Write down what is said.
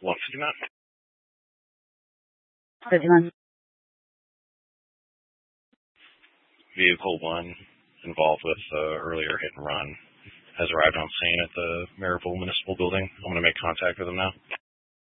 159. 51. Vehicle 1 involved with earlier hit and run has arrived on scene at the Maryville Municipal Building. I'm going to make contact with them now.